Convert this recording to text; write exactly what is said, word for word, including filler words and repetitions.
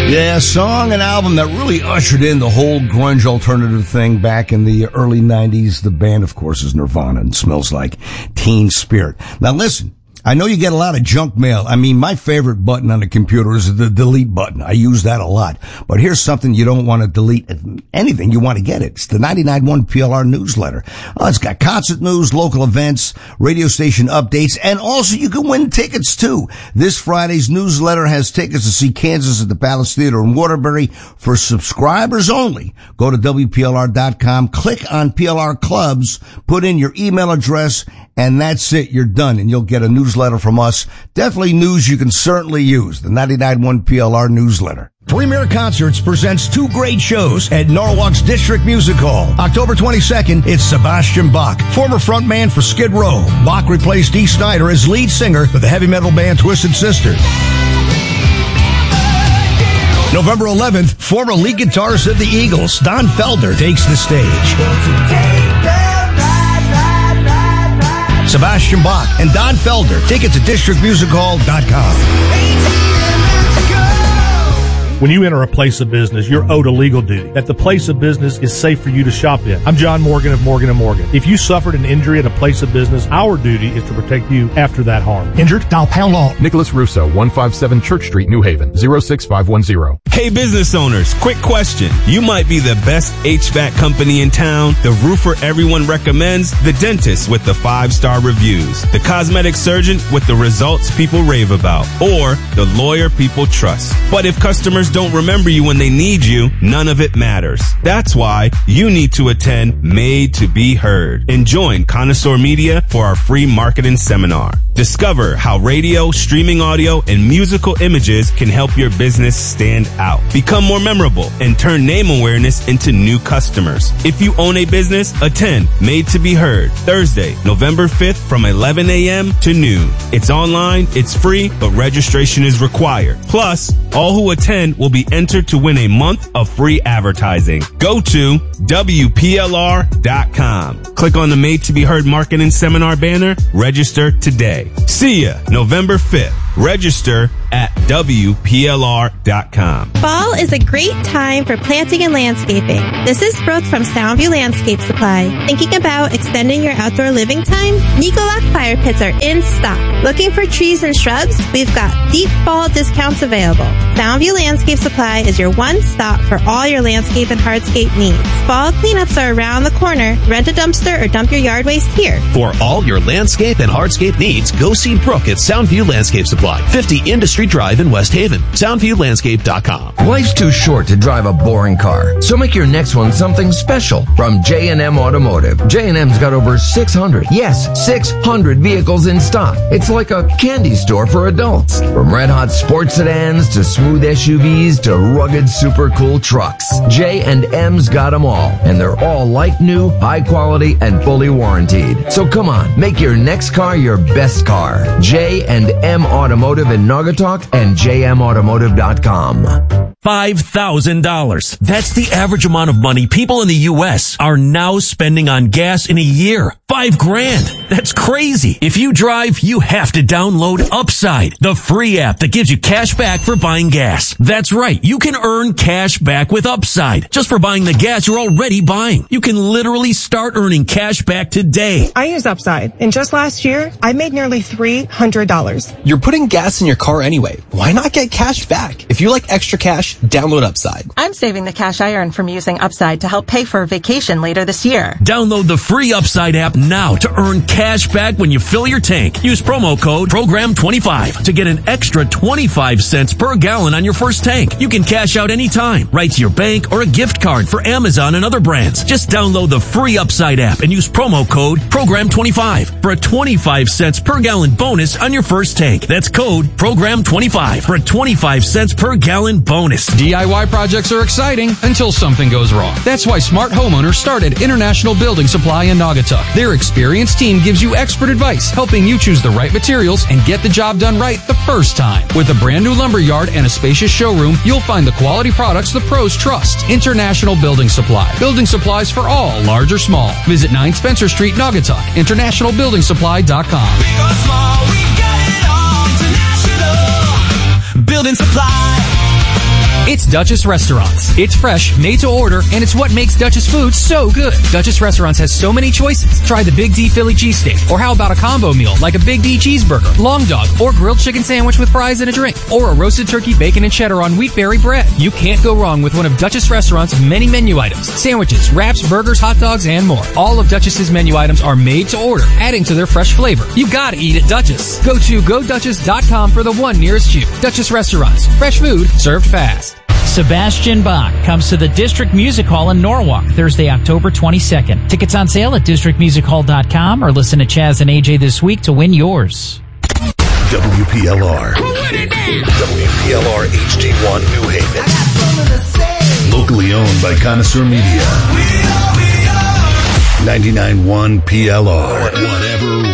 Yeah, a song, an album that really ushered in the whole grunge alternative thing back in the early nineties. The band, of course, is Nirvana and Smells Like Teen Spirit. Now listen, I know you get a lot of junk mail. I mean, my favorite button on the computer is the delete button. I use that a lot. But here's something you don't want to delete. Anything, you want to get it. It's the ninety-nine point one P L R newsletter. Oh, it's got concert news, local events, radio station updates, and also you can win tickets too. This Friday's newsletter has tickets to see Kansas at the Palace Theater in Waterbury for subscribers only. Go to W P L R dot com, click on P L R Clubs, put in your email address, and that's it. You're done, and you'll get a newsletter from us. Definitely news you can certainly use. The ninety-nine point one P L R newsletter. Premier Concerts presents two great shows at Norwalk's District Music Hall. October twenty-second, it's Sebastian Bach, former frontman for Skid Row. Bach replaced Dee Snider as lead singer for the heavy metal band Twisted Sister. November eleventh, former lead guitarist of the Eagles, Don Felder, takes the stage. Sebastian Bach and Don Felder. Tickets at district music hall dot com. When you enter a place of business, you're owed a legal duty that the place of business is safe for you to shop in. I'm John Morgan of Morgan and Morgan. If you suffered an injury at a place of business, our duty is to protect you after that harm. Injured? Dial pound law. Nicholas Russo, one five seven Church Street, New Haven, zero six five one zero. Hey business owners, quick question. You might be the best H V A C company in town, the roofer everyone recommends, the dentist with the five-star reviews, the cosmetic surgeon with the results people rave about, or the lawyer people trust. But if customers don't remember you when they need you, none of it matters. That's why you need to attend Made to Be Heard and join Connoisseur Media for our free marketing seminar. Discover how radio, streaming audio, and musical images can help your business stand out, become more memorable, and turn name awareness into new customers. If you own a business, attend Made to Be Heard Thursday, November fifth from eleven a.m. to noon. It's online, it's free, but registration is required. Plus, all who attend will be entered to win a month of free advertising. Go to W P L R dot com. Click on the Made to Be Heard marketing seminar banner. Register today. See ya November fifth. Register at W P L R dot com. Fall is a great time for planting and landscaping. This is Brooke from Soundview Landscape Supply. Thinking about extending your outdoor living time? Nicolac fire pits are in stock. Looking for trees and shrubs? We've got deep fall discounts available. Soundview Landscape Supply is your one stop for all your landscape and hardscape needs. Fall cleanups are around the corner. Rent a dumpster or dump your yard waste here. For all your landscape and hardscape needs, go see Brooke at Soundview Landscape Supply. fifty Industry Drive in West Haven. Soundview Landscape dot com. Life's too short to drive a boring car, so make your next one something special from J and M Automotive. J and M's got over six hundred, yes, six hundred vehicles in stock. It's like a candy store for adults. From red-hot sports sedans to smooth S U Vs to rugged super cool trucks. J and M's got them all, and they're all like new, high quality, and fully warranted. So come on, make your next car your best car. J and M Automotive in Naugatuck and J M automotive dot com. five thousand dollars. That's the average amount of money people in the U S are now spending on gas in a year. Five grand. That's crazy. If you drive, you have to download Upside, the free app that gives you cash back for buying gas. That's right. You can earn cash back with Upside just for buying the gas you're already buying. You can literally start earning cash back today. I use Upside, and just last year, I made nearly three hundred dollars. You're putting gas in your car anyway. Why not get cash back? If you like extra cash, download Upside. I'm saving the cash I earn from using Upside to help pay for a vacation later this year. Download the free Upside app now to earn cash back when you fill your tank. Use promo code program twenty-five to get an extra twenty-five cents per gallon on your first tank. You can cash out anytime, right to your bank or a gift card for Amazon and other brands. Just download the free Upside app and use promo code program twenty-five for a twenty-five cents per gallon bonus on your first tank. That's code program twenty-five for a twenty-five cents per gallon bonus. D I Y projects are exciting until something goes wrong. That's why smart homeowners started International Building Supply in Naugatuck. Their experienced team gives you expert advice, helping you choose the right materials and get the job done right the first time. With a brand new lumber yard and a spacious showroom, you'll find the quality products the pros trust. International Building Supply. Building supplies for all, large or small. Visit nine Spencer Street, Naugatuck. international building supply dot com. Big or small, we got it all. International Building Supply. It's Duchess Restaurants. It's fresh, made to order, and it's what makes Duchess food so good. Duchess Restaurants has so many choices. Try the Big D Philly cheesesteak, or how about a combo meal like a Big D cheeseburger, long dog, or grilled chicken sandwich with fries and a drink, or a roasted turkey, bacon, and cheddar on wheatberry bread. You can't go wrong with one of Duchess Restaurants' many menu items: sandwiches, wraps, burgers, hot dogs, and more. All of Duchess's menu items are made to order, adding to their fresh flavor. You gotta eat at Duchess. Go to go duchess dot com for the one nearest you. Duchess Restaurants. Fresh food served fast. Sebastian Bach comes to the District Music Hall in Norwalk Thursday, October twenty-second. Tickets on sale at district music hall dot com or listen to Chaz and A J this week to win yours. W P L R. W P L R H D one New Haven. Locally owned by Connoisseur Media. ninety-nine point one P L R. Whatever